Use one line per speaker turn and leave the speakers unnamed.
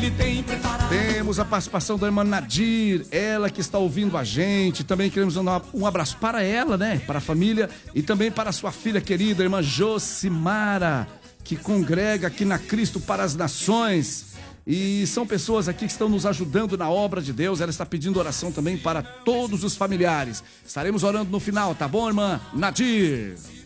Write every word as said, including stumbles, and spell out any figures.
Ele tem preparado.
Temos a participação da irmã Nadir, ela que está ouvindo a gente. Também queremos mandar um abraço para ela, né? Para a família e também para a sua filha querida, a irmã Josimara, que congrega aqui na Cristo para as Nações. E são pessoas aqui que estão nos ajudando na obra de Deus. Ela está pedindo oração também para todos os familiares. Estaremos orando no final, tá bom, irmã Nadir?